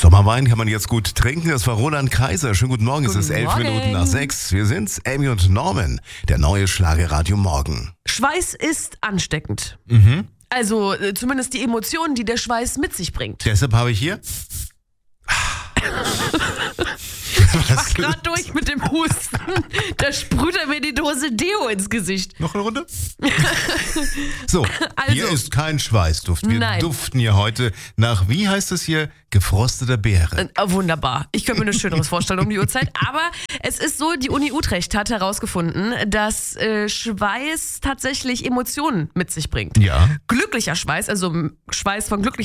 Sommerwein kann man jetzt gut trinken. Das war Roland Kaiser. Schönen guten Morgen. Es ist 11 Morgen. Minuten nach 6. Wir sind's, Amy und Norman. Der neue Schlagerradio Morgen. Schweiß ist ansteckend. Also zumindest die Emotionen, die der Schweiß mit sich bringt. Deshalb habe ich hier... Ich war gerade durch mit dem Husten. Da sprüht er mir die Dose Deo ins Gesicht. Noch eine Runde? So, Also, hier ist kein Schweißduft. Wir nein. duften hier heute nach, wie heißt es hier, gefrosteter Beere. Wunderbar. Ich könnte mir eine Schöneres vorstellen um die Uhrzeit. Aber es ist so, die Uni Utrecht hat herausgefunden, dass Schweiß tatsächlich Emotionen mit sich bringt. Ja. Glücklicher Schweiß, also Schweiß von glücklichen